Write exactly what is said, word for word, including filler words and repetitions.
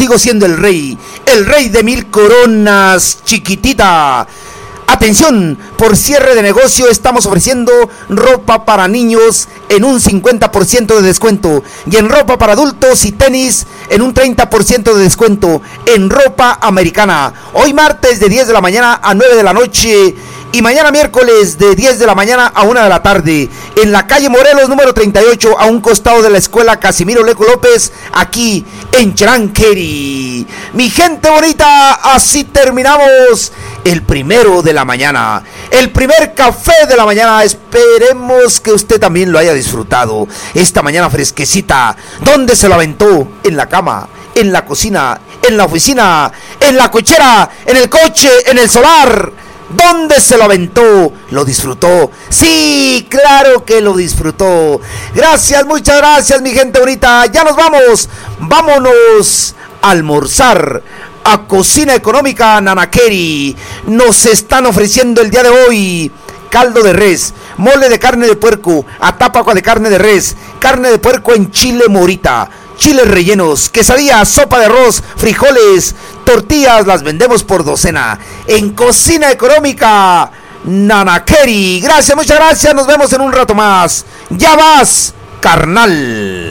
sigo siendo el rey, el rey de mil coronas, chiquitita. Atención, por cierre de negocio estamos ofreciendo ropa para niños en un cincuenta por ciento de descuento y en ropa para adultos y tenis en un treinta por ciento de descuento en ropa americana. Hoy martes de diez de la mañana a nueve de la noche y mañana miércoles de diez de la mañana a una de la tarde en la calle Morelos número treinta y ocho, a un costado de la escuela Casimiro Leco López, aquí en Charanqueri. Mi gente bonita, así terminamos el primero de la mañana, el primer café de la mañana. Esperemos que usted también lo haya disfrutado esta mañana fresquecita. ¿Dónde se lo aventó? En la cama, en la cocina, en la oficina, en la cochera, en el coche, en el solar. ¿Dónde se lo aventó? ¿Lo disfrutó? Sí, claro que lo disfrutó. Gracias, muchas gracias, mi gente bonita. Ya nos vamos. Vámonos a almorzar a Cocina Económica Nanaqueri. Nos están ofreciendo el día de hoy caldo de res, mole de carne de puerco, atápagua de carne de res, carne de puerco en chile morita, chiles rellenos, quesadillas, sopa de arroz, frijoles, tortillas. Las vendemos por docena en Cocina Económica Nanaqueri. Gracias, muchas gracias. Nos vemos en un rato más. Ya vas, carnal.